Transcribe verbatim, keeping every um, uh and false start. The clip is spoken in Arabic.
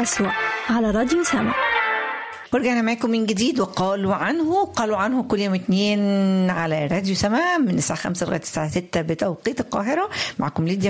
يسوع على راديو سما. ورجعنا معكم من جديد. وقالوا عنه قالوا عنه كل يوم اثنين على راديو سما من الساعة خمسة لغاية الساعة ستة بتوقيت القاهرة. معكم ليديا